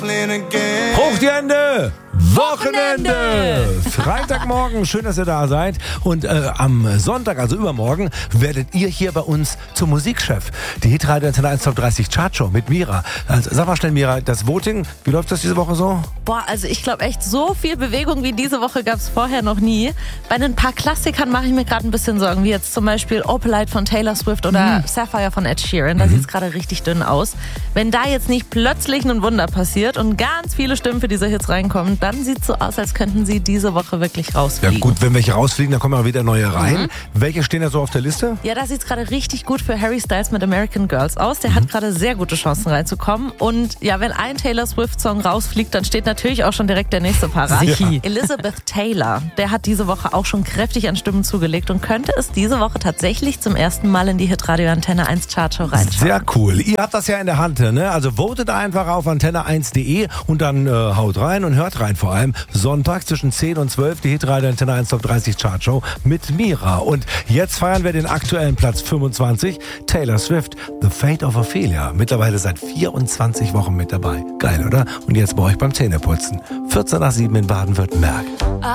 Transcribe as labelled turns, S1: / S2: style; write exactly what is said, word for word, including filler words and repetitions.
S1: Hoch die Hände! Wochenende! Freitagmorgen, schön, dass ihr da seid. Und äh, am Sonntag, also übermorgen, werdet ihr hier bei uns zum Musikchef. Die Hitradio Antenne eins Top dreißig Chartshow mit Mira. Also, sag mal schnell, Mira, das Voting, wie läuft das diese Woche so?
S2: Boah, also ich glaube echt, so viel Bewegung wie diese Woche gab es vorher noch nie. Bei ein paar Klassikern mache ich mir gerade ein bisschen Sorgen, wie jetzt zum Beispiel Opalite von Taylor Swift oder mhm. Sapphire von Ed Sheeran. Da mhm. sieht es gerade richtig dünn aus. Wenn da jetzt nicht plötzlich ein Wunder passiert und ganz viele Stimmen für diese Hits reinkommen, dann sieht es so aus, als könnten sie diese Woche wirklich rausfliegen.
S1: Ja gut, wenn welche rausfliegen, dann kommen auch wieder neue rein. Mhm. Welche stehen da so auf der Liste?
S2: Ja, da sieht es gerade richtig gut für Harry Styles mit American Girls aus. Der mhm. hat gerade sehr gute Chancen reinzukommen. Und ja, wenn ein Taylor Swift-Song rausfliegt, dann steht natürlich auch schon direkt der nächste parat. Ja. Elizabeth Taylor, der hat diese Woche auch schon kräftig an Stimmen zugelegt und könnte es diese Woche tatsächlich zum ersten Mal in die Hitradio Antenne eins Chartshow reinschauen.
S1: Sehr cool. Ihr habt das ja in der Hand, ne? Also votet einfach auf antenne eins punkt de und dann äh, haut rein und hört rein vor allem. Sonntag zwischen zehn und zwölf die Hitradio Antenne eins Top dreißig Chartshow mit Mira. Und jetzt feiern wir den aktuellen Platz fünfundzwanzig. Taylor Swift, The Fate of Ophelia. Mittlerweile seit vierundzwanzig Wochen mit dabei. Geil, oder? Und jetzt bei euch beim Zähneputzen. vierzehn nach sieben in Baden-Württemberg.